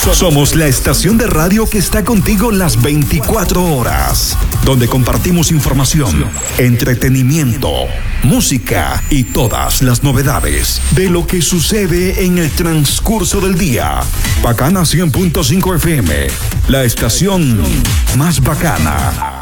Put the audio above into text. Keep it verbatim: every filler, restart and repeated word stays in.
Somos la estación de radio que está contigo las veinticuatro horas, donde compartimos información, entretenimiento, música y todas las novedades de lo que sucede en el transcurso del día. Bacana cien punto cinco F M, la estación más bacana.